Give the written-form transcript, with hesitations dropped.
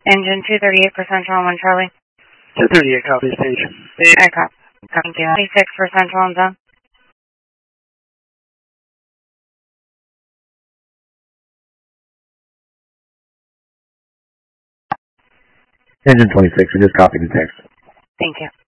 Engine 238 for Central on 1 Charlie. 238, copy station. I copy. Thank you. 26 for Central on zone. Engine 26, we just copied the text. Thank you.